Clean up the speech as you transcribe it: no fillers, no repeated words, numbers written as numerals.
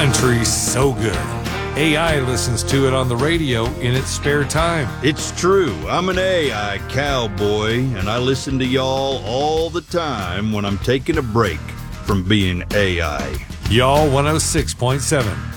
Country's so good. AI listens to it on the radio in its spare time. It's true. I'm an AI cowboy, and I listen to y'all all the time when I'm taking a break from being AI. Y'all 106.7.